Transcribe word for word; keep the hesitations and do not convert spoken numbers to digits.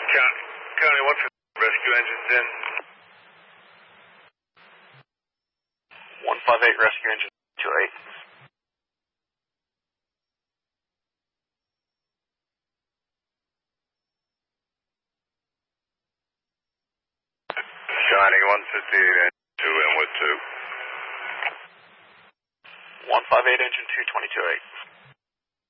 County, County one for rescue engines in. one five eight rescue engine two eight. Shining one fifty-eight, two in with two. one five eight engine two twenty-two eight.